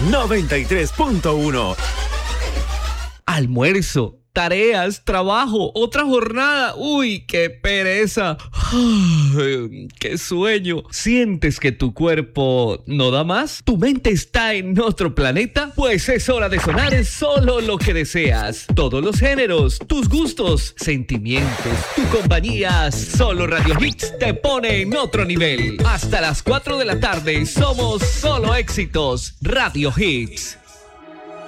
93.1. Almuerzo, tareas, trabajo, otra jornada. ¡Uy, qué pereza! Ay, ¡qué sueño! ¿Sientes que tu cuerpo no da más? ¿Tu mente está en otro planeta? Pues es hora de sonar solo lo que deseas. Todos los géneros, tus gustos, sentimientos, tu compañía. Solo Radio Hits te pone en otro nivel. Hasta las 4 de la tarde somos solo éxitos. Radio Hits.